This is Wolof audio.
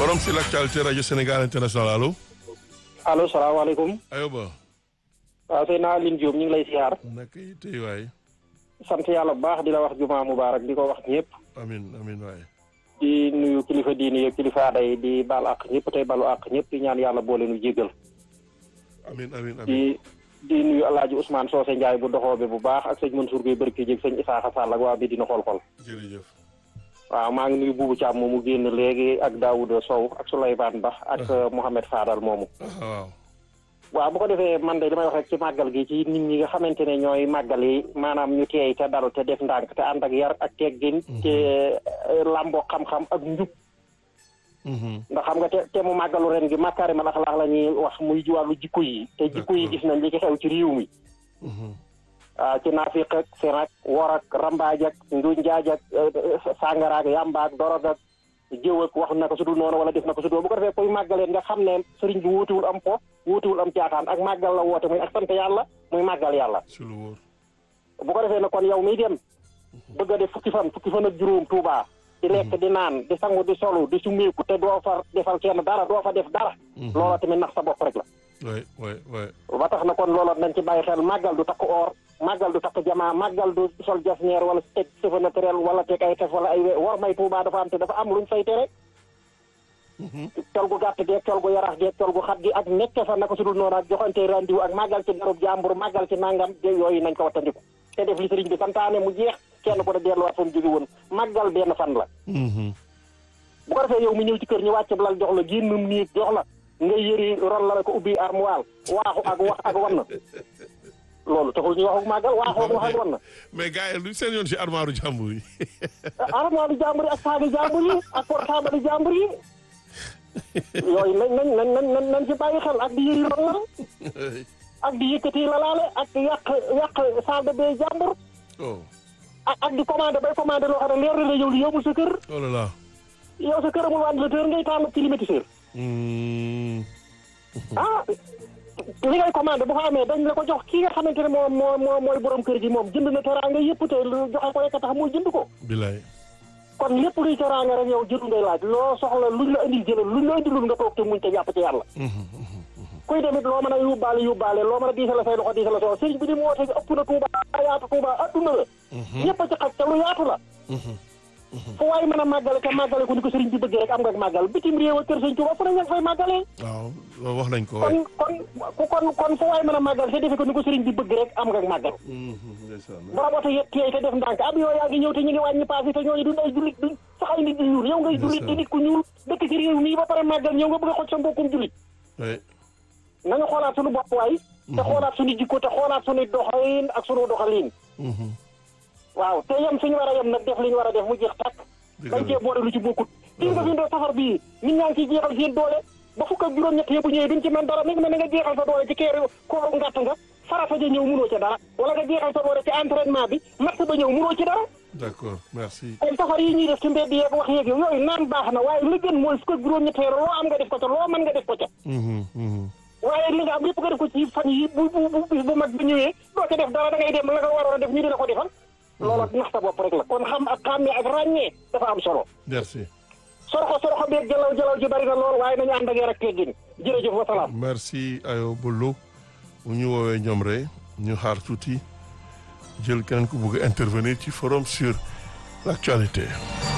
forum sur l'actualité rajo Sénégal international allo. allo salaamaaleykum. Ayoba. waaw Seydina Aline Diop ñu ngi lay siyaar. naka yi tey waay. sant yàlla bu baax di la wax jumaa mubaarak di ko wax ñëpp. amiin waay. di nuyu kilifa diini yeeg kilifa aada yi di baal àq ñëpp tey balu àq ñëpp di ñaan yàlla boole nu jéggal. amiin. di nuyu El Hadj Ousmane Socé Ndiaye bu doxoobe bu baax ak sëñ Mansour Gueye Barke Dieg sëñ Isaaxa Sall ak waa bi dina xool-xool. jërëjëf. waaw maa ngi nuyu Boubou Thiam moomu génn léegi ak Daouda Sow ak Souleymane Ba ak Mohamed Fadal moomu. waaw. waaw bu ko defee man de li may wax rek ci màggal gi ci nit ñi nga xamante ne ñooy màggal yi maanaam ñu teey te dal te def ndànk te ànd ak yar ak teggin te làmboo xam-xam ak njub. ndax xam nga te mu màggalu ren gi makaarimal axlaaq la ñuy wax muy wàllu jikko yi te jikko yi gis nañ li ci xew ci réew mi. ci naafiq ak fen ak wor ak rambaaj ak njuuj njaaj ak sàngara ak yàmba ak dorog ak jëw ak wax na ko su dul noonu wala def na ko su dul bu ko defee koy màggaleen nga xam ne sëriñ bi wóotiwul am po wóotiwul am caaxaan ak màggal la woote muy ak sant yàlla muy màggal yàlla. su lu wóor. bu ko defee ne kon yow miy dem bëgg a def fukki fan ak juróom Tuubaa di lekk di naan di sangu di solu di sumeeku te doo fa defal kenn dara doo fa def dara. loola tamit nax sa bopp rek la. waay. ba tax na kon loola nañ ci bàyyi xel màggal du takk or màggal du takk jamaa màggal du sol jasneer wala teg cheveux naturel wala teg ay tef wala ay war may Tuubaa dafa am te dafa am luñ fay tere. col gu gàtt geeg col gu yarax geeg col gu xat gi ak nekk fa naka su dul noonu ak joxante rendiw ak màggal ci garub jàmbur màggal ci nangam yooyu nañ ko wattandiku te def li sëriñ bi santaane mu jeex kenn ko da delluwaat fa mu jóge woon màggal benn fan la. bu ko defee yow mi ñëw ci kër ñu wàcc lal jox la génnum niig jox la nga yëri ron la ko ubbi armoire waaxu ak wax ak wan na loolu taxul ñu waxu màggal waaxu ak wax ak wan na. mais gars yi lu seen yoon si armoire jàmbur yi. armoire jàmbur yi ak saagi jàmbur yi ak portable jàmbur yi. yooyu nañ ci bàyyi xel ak di yëri ron la ak di yëkkati la laale ak yàq salle de bain jàmbur. ak di commandé bay commandé loo xam ne leer na la yow li yóbbul sa kër. oh là là. yow sa kër amul ventilateur ngay taal climatiseur. li ngay commandé bu fa amee dañ la ko jox kii nga xamante ne mooy borom kër gi moom jënd na teraanga yëpp te lu joxe ko rek a tax muy jënd ko. bilaay. kon lépp luy teraanga rek yow jënd ngay laaj loo soxla luñ la indil jëlal luñ la indilul nga toog te muñ te jàpp ci yàlla. kuy demit loo mën a yóbbaale loo mën a diisal say loxo diisal soo sëriñ bi ni mu woote ëpp na Touba yaatu Touba adduna la. ñëpp a ci xaj te lu yaatu la. fu waay mën a màggale te màggale ko ni ko sëriñ bi bëgg rek am nga màggal bitim réew ak kër sëriñ Touba fu ne nga fay màggalee. waaw loolu wax nañ ko. kon fu waay mën a màggal te defe ko ni ko sëriñ bi bëgg rek am nga màggal. borom oto yëpp teey te def ndànk ab yoo yaa ngi ñëw te ñu ngi wàññi paas yi te ñooñu duñ ay jullit duñ sax ay nit ñu ñuul yow ngay jullit di nit ku ñuul dëkk ci réew mii ba pare màggal ñëw nga bëgg a xoj sa mbokkum jullit. nañu xoolaat suñu bopp waay. te xoolaat suñu jikko te xoolaat suñu doxalin ak suñu doxalin. waaw te yem suñu war a yem nag def li ñu war a def mu jeex tàkk. dañ cee boole lu ci bokkut. fii nga bindoo safar bii nit ñaa ngi ciy jeexal seen doole ba fukk ak juróom-ñett yëpp ñëwee duñ ci mën dara nag nga jeexal sa doole ci keeru kooru ngàtt nga farata ja ñëw mënoo ci dara wala nga jeexal sa doole ci entraînement bi match ba ñëw mënoo ci dara. d'accord merci. kon safar yi ñuy def ci mbedd yeeg wax yeeg yooyu naan baax na waaye li gën mooy fukk ak juróom-ñett loo am nga def ko ca loo mën nga def ko ca. waaye li nga am lépp nga def ko ci fan yi bu mag bi ñëwee doo ci def dara da ngay dem la nga waroon a def ñu dina ko defal. loolu nax sa bopp rek la kon xam ak xàmmee ak ràññee dafa am solo. merci. soroxo beeg jalaw ji bari na lool waaye nañu ànd ak yar ak teggin jërëjëf wa salaam. merci Ayoba Lo bu ñu woowee ñoom rek ñu xaar tuuti jël keneen ku bëgg a intervenir ci forum sur l'actualité.